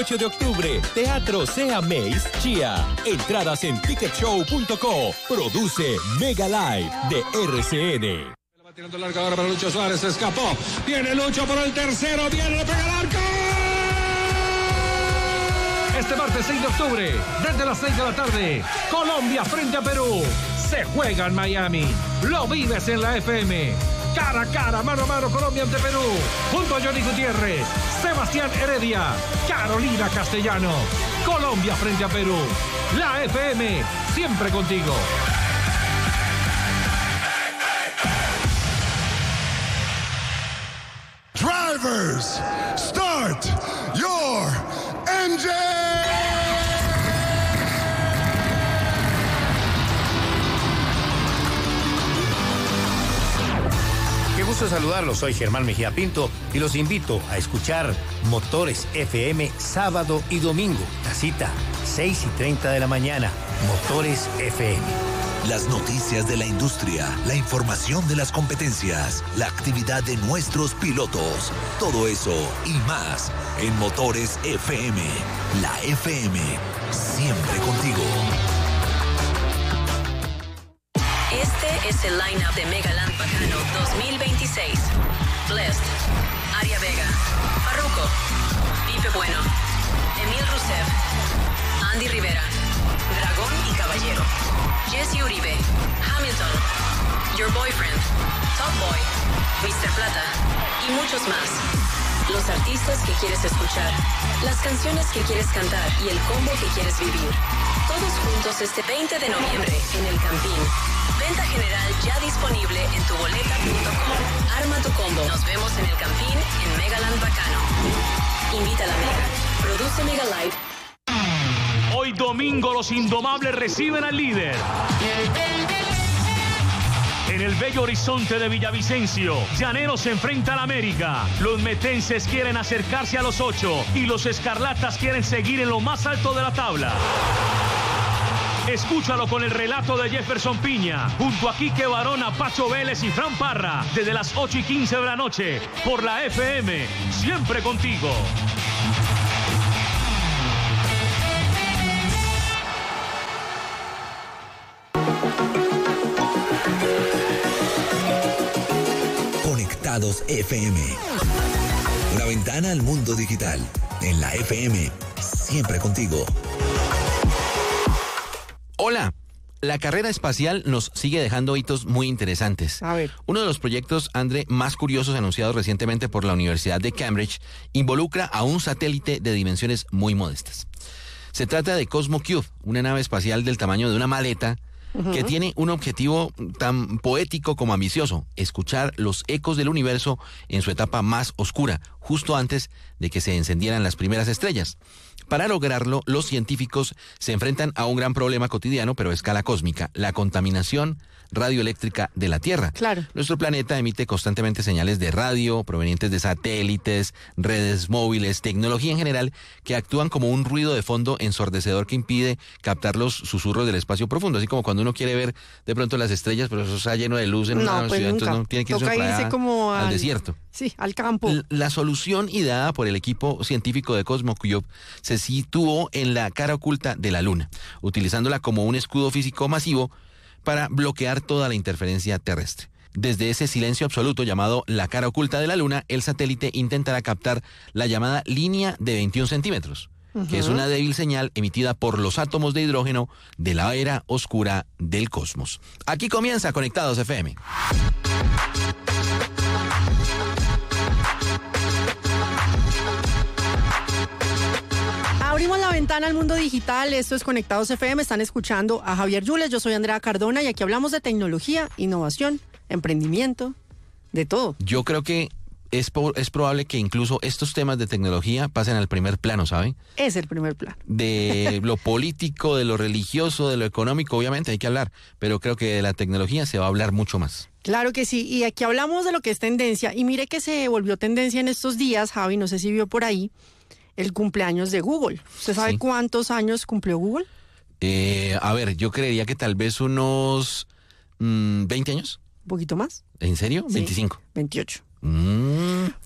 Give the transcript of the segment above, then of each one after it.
8 de octubre, Teatro Sea Mace Chía. Entradas en ticketshow.co. Produce Mega Live de RCN. Va tirando larga ahora para Lucho Suárez, se escapó. Viene Lucho por el tercero, viene, le pega al arco. Este martes 6 de octubre, desde las 6 de la tarde, Colombia frente a Perú. Se juega en Miami. Lo vives en la FM. Cara a cara, mano a mano, Colombia ante Perú. Junto a Johnny Gutiérrez, Sebastián Heredia, Carolina Castellano. Colombia frente a Perú. La FM, siempre contigo. Drivers, start your engine! Qué gusto saludarlos, soy Germán Mejía Pinto y los invito a escuchar Motores FM sábado y domingo. La cita, 6:30 de la mañana, Motores FM. Las noticias de la industria, la información de las competencias, la actividad de nuestros pilotos, todo eso y más en Motores FM. La FM, siempre contigo. Este es el line-up de Megaland Bacano 2026. Blessed, Aria Vega, Farruko, Pipe Bueno, Emil Rusev, Andy Rivera, Dragón y Caballero, Jesse Uribe, Hamilton, Your Boyfriend, Top Boy, Mr. Plata y muchos más. Los artistas que quieres escuchar, las canciones que quieres cantar y el combo que quieres vivir. Todos juntos este 20 de noviembre en El Campín. Venta general ya disponible en tuboleta.com. Arma tu combo. Nos vemos en El Campín en Megaland Bacano. Invita a la Mega. Produce Mega Live. Hoy domingo los Indomables reciben al líder. En el bello horizonte de Villavicencio, Llaneros se enfrenta al América. Los metenses quieren acercarse a los 8 y los escarlatas quieren seguir en lo más alto de la tabla. Escúchalo con el relato de Jefferson Piña, junto a Quique Barona, Pacho Vélez y Fran Parra, desde las 8:15 de la noche, por la FM, siempre contigo. Conectados FM. Una ventana al mundo digital. En la FM, siempre contigo. Hola, la carrera espacial nos sigue dejando hitos muy interesantes. A ver. Uno de los proyectos, André, más curiosos anunciados recientemente por la Universidad de Cambridge involucra a un satélite de dimensiones muy modestas. Se trata de CosmoCube, una nave espacial del tamaño de una maleta que tiene un objetivo tan poético como ambicioso: escuchar los ecos del universo en su etapa más oscura, justo antes de que se encendieran las primeras estrellas. Para lograrlo, los científicos se enfrentan a un gran problema cotidiano, pero a escala cósmica: la contaminación radioeléctrica de la Tierra. Claro. Nuestro planeta emite constantemente señales de radio provenientes de satélites, redes móviles, tecnología en general, que actúan como un ruido de fondo ensordecedor que impide captar los susurros del espacio profundo. Así como cuando uno quiere ver de pronto las estrellas, pero eso está lleno de luz en una ciudad, entonces no tiene que irse para allá, como al desierto. Sí, al campo. La solución ideada por el equipo científico de CosmoCube se situó en la cara oculta de la Luna, utilizándola como un escudo físico masivo para bloquear toda la interferencia terrestre. Desde ese silencio absoluto llamado la cara oculta de la Luna, el satélite intentará captar la llamada línea de 21 centímetros, que es una débil señal emitida por los átomos de hidrógeno de la era oscura del cosmos. Aquí comienza Conectados FM. Abrimos la ventana al mundo digital. Esto es Conectados FM. Están escuchando a Javier Yules. Yo soy Andrea Cardona y aquí hablamos de tecnología, innovación, emprendimiento, de todo. Yo creo que es probable que incluso estos temas de tecnología pasen al primer plano, ¿saben? Es el primer plano. De lo político, de lo religioso, de lo económico, obviamente hay que hablar, pero creo que de la tecnología se va a hablar mucho más. Claro que sí, y aquí hablamos de lo que es tendencia, y mire que se volvió tendencia en estos días, Javi, no sé si vio por ahí, el cumpleaños de Google. ¿Usted sabe cuántos años cumplió Google? A ver, yo creería que tal vez unos 20 años. ¿Un poquito más? ¿En serio? Sí, 25. 28.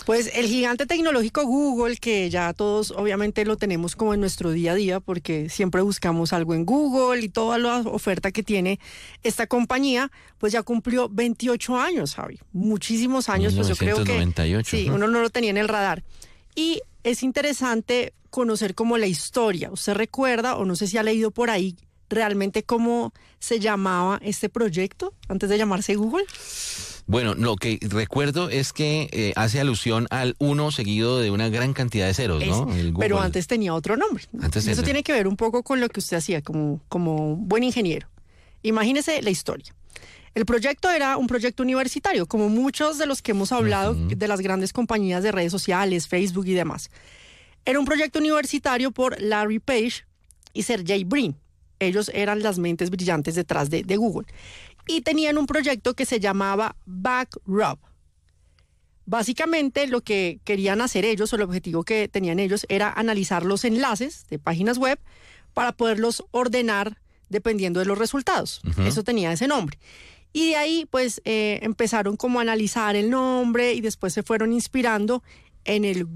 Pues el gigante tecnológico Google, que ya todos obviamente lo tenemos como en nuestro día a día, porque siempre buscamos algo en Google y toda la oferta que tiene esta compañía, pues ya cumplió 28 años, Javi. Muchísimos años, pues yo creo que 1998, sí, uno no lo tenía en el radar. Y es interesante conocer como la historia. ¿Usted recuerda, o no sé si ha leído por ahí, realmente cómo se llamaba este proyecto antes de llamarse Google? Bueno, lo que recuerdo es que hace alusión al 1 seguido de una gran cantidad de ceros, ¿no? Pero antes tenía otro nombre. Eso tiene que ver un poco con lo que usted hacía como buen ingeniero. Imagínese la historia. El proyecto era un proyecto universitario, como muchos de los que hemos hablado de las grandes compañías de redes sociales, Facebook y demás. Era un proyecto universitario por Larry Page y Sergey Brin. Ellos eran las mentes brillantes detrás de Google. Y tenían un proyecto que se llamaba Backrub. Básicamente lo que querían hacer ellos, o el objetivo que tenían ellos, era analizar los enlaces de páginas web para poderlos ordenar dependiendo de los resultados. Eso tenía ese nombre. Y de ahí pues empezaron como a analizar el nombre y después se fueron inspirando en el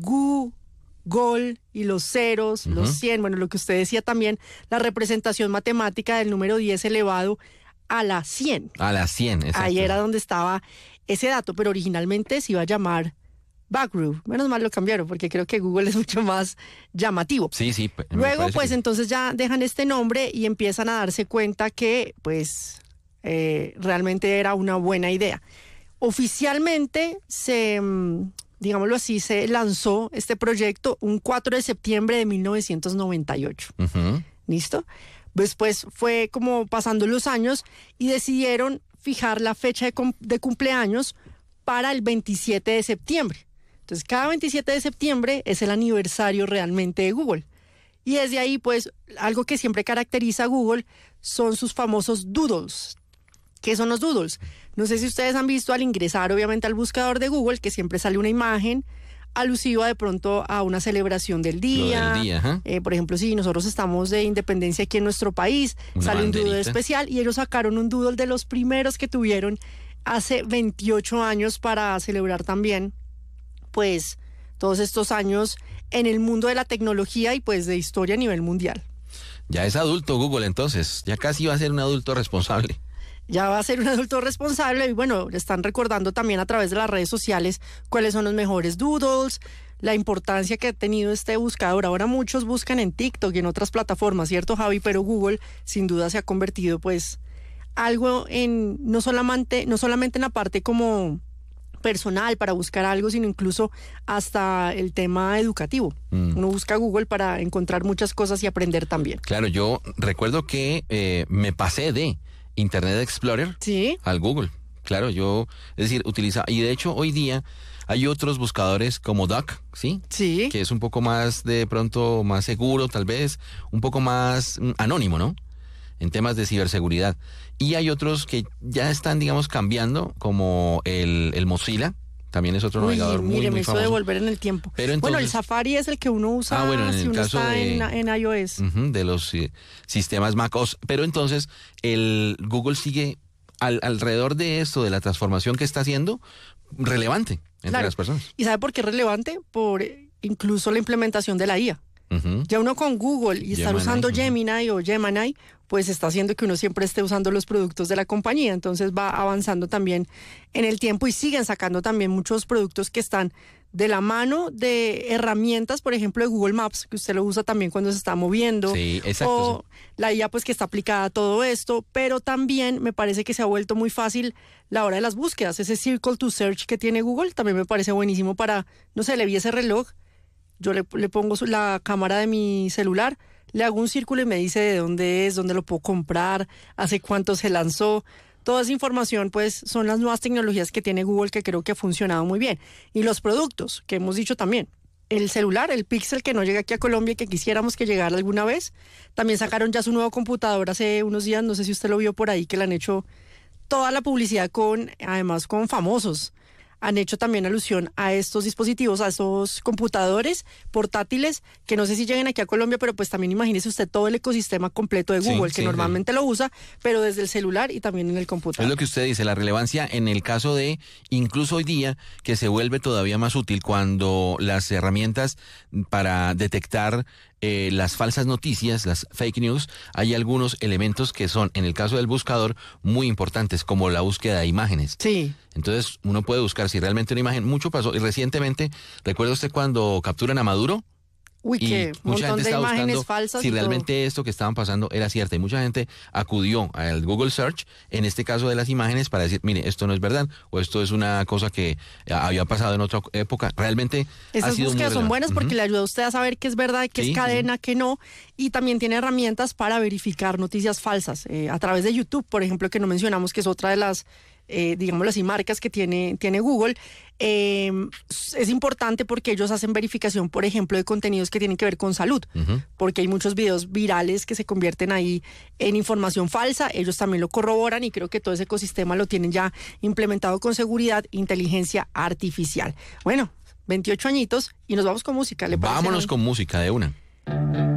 Google y los ceros, los 100, bueno, lo que usted decía también, la representación matemática del número 10 elevado a la 100. A la 100, exacto. Ahí era donde estaba ese dato, pero originalmente se iba a llamar Backrub. Menos mal lo cambiaron, porque creo que Google es mucho más llamativo. Sí. Luego, pues entonces ya dejan este nombre y empiezan a darse cuenta que, pues, realmente era una buena idea. Oficialmente digámoslo así, se lanzó este proyecto un 4 de septiembre de 1998. ¿Listo? Después fue como pasando los años y decidieron fijar la fecha de cumpleaños para el 27 de septiembre. Entonces, cada 27 de septiembre es el aniversario realmente de Google. Y desde ahí, pues, algo que siempre caracteriza a Google son sus famosos doodles. ¿Qué son los doodles? No sé si ustedes han visto al ingresar, obviamente, al buscador de Google, que siempre sale una imagen alusiva de pronto a una celebración del día. Por ejemplo, si nosotros estamos de independencia aquí en nuestro país, sale un doodle especial y ellos sacaron un doodle de los primeros que tuvieron hace 28 años para celebrar también, pues, todos estos años en el mundo de la tecnología y pues de historia a nivel mundial. Ya es adulto Google entonces, ya casi va a ser un adulto responsable. Ya va a ser un adulto responsable y bueno, le están recordando también a través de las redes sociales cuáles son los mejores doodles, la importancia que ha tenido este buscador. Ahora muchos buscan en TikTok y en otras plataformas, ¿cierto, Javi? Pero Google sin duda se ha convertido pues algo en, no solamente en la parte como personal para buscar algo, sino incluso hasta el tema educativo. Uno busca Google para encontrar muchas cosas y aprender también. Claro, yo recuerdo que me pasé de Internet Explorer al Google. Claro, es decir, utiliza, y de hecho hoy día hay otros buscadores como Duck, ¿sí? Sí. Que es un poco más, de pronto, más seguro, tal vez, un poco más anónimo, ¿no? En temas de ciberseguridad. Y hay otros que ya están, digamos, cambiando, como el Mozilla. También es otro navegador muy famoso. Me hizo devolver en el tiempo. Pero entonces, bueno, el Safari es el que uno usa si uno está en iOS. De los sistemas macOS. Pero entonces, el Google sigue alrededor de esto, de la transformación que está haciendo, relevante entre las personas. ¿Y sabe por qué es relevante? Por incluso la implementación de la IA. Ya uno con Google y estar usando Gemini o Gemini, pues está haciendo que uno siempre esté usando los productos de la compañía. Entonces va avanzando también en el tiempo y siguen sacando también muchos productos que están de la mano de herramientas, por ejemplo, de Google Maps, que usted lo usa también cuando se está moviendo. Sí, exacto. O la IA pues que está aplicada a todo esto, pero también me parece que se ha vuelto muy fácil la hora de las búsquedas. Ese Circle to Search que tiene Google también me parece buenísimo para, no sé, le vi ese reloj. Yo le pongo la cámara de mi celular, le hago un círculo y me dice de dónde es, dónde lo puedo comprar, hace cuánto se lanzó. Toda esa información, pues, son las nuevas tecnologías que tiene Google que creo que ha funcionado muy bien. Y los productos, que hemos dicho también. El celular, el Pixel, que no llega aquí a Colombia y que quisiéramos que llegara alguna vez. También sacaron ya su nuevo computador hace unos días, no sé si usted lo vio por ahí, que le han hecho toda la publicidad además con famosos. han hecho también alusión a estos dispositivos, a estos computadores portátiles, que no sé si lleguen aquí a Colombia, pero pues también imagínese usted todo el ecosistema completo de Google, que normalmente lo usa, pero desde el celular y también en el computador. Es lo que usted dice, la relevancia en el caso de, incluso hoy día, que se vuelve todavía más útil cuando las herramientas para detectar las falsas noticias, las fake news, hay algunos elementos que son, en el caso del buscador, muy importantes, como la búsqueda de imágenes. Sí. Entonces, uno puede buscar si realmente una imagen, mucho pasó, y recientemente, ¿recuerda usted cuando capturan a Maduro? Uy, que un montón de imágenes falsas. Si realmente esto que estaban pasando era cierto. Y mucha gente acudió al Google Search, en este caso de las imágenes, para decir, mire, esto no es verdad, o esto es una cosa que había pasado en otra época. Realmente esas búsquedas son buenas porque le ayuda a usted a saber qué es verdad, qué es cadena, qué no. Y también tiene herramientas para verificar noticias falsas. A través de YouTube, por ejemplo, que no mencionamos, que es otra de las digámoslo así, marcas que tiene Google, es importante porque ellos hacen verificación, por ejemplo, de contenidos que tienen que ver con salud, porque hay muchos videos virales que se convierten ahí en información falsa, ellos también lo corroboran y creo que todo ese ecosistema lo tienen ya implementado con seguridad, inteligencia artificial. Bueno, 28 añitos y nos vamos con música. Vámonos con música de una.